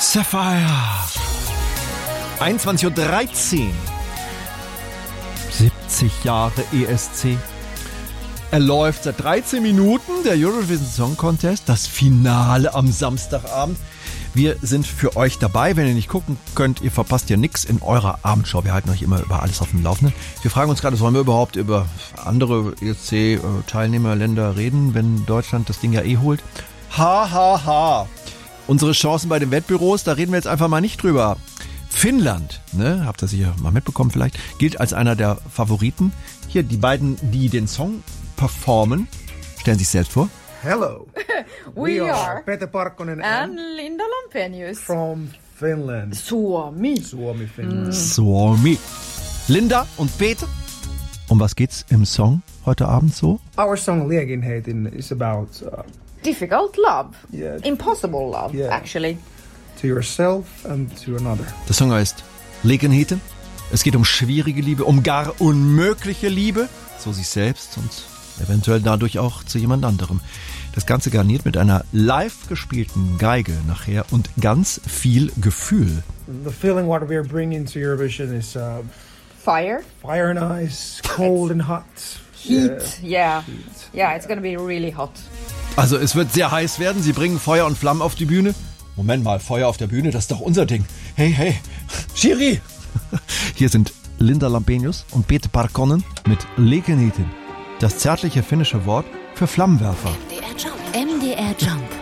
Sapphire. 21:13 Uhr. 70 Jahre ESC. Er läuft seit 13 Minuten, der Eurovision Song Contest, das Finale am Samstagabend. Wir sind für euch dabei. Wenn ihr nicht gucken könnt, ihr verpasst ja nichts in eurer Abendschau. Wir halten euch immer über alles auf dem Laufenden. Wir fragen uns gerade, sollen wir überhaupt über andere ESC-Teilnehmerländer reden, wenn Deutschland das Ding ja holt? Ha. Unsere Chancen bei den Wettbüros, da reden wir jetzt einfach mal nicht drüber. Finnland, ne, habt ihr sicher mal mitbekommen vielleicht, gilt als einer der Favoriten. Hier, die beiden, die den Song performen, stellen sich selbst vor. Hello. We are Peter Parkkonen and Linda Lampenius from Finland. Suomi, Finland. Suomi. Linda und Peter. Um was geht's im Song heute Abend so? Our song Liegenheten is about difficult love, Yeah. impossible love, Yeah. actually. to yourself and to another. Der Song heißt Liegenheten. Es geht um schwierige Liebe, um gar unmögliche Liebe, zu sich selbst und eventuell dadurch auch zu jemand anderem. Das Ganze garniert mit einer live gespielten Geige nachher und ganz viel Gefühl. The feeling what we're bringing to Eurovision is Fire, fire and ice, cold and hot. heat, yeah, it's gonna be really hot. Also es wird sehr heiß werden. Sie bringen Feuer und Flammen auf die Bühne. Moment mal, Feuer auf der Bühne, das ist doch unser Ding. Hey, Schiri! Hier sind Linda Lampenius und Peter Parkkonen mit Liegenheten. Das zärtliche finnische Wort für Flammenwerfer. MDR Jump.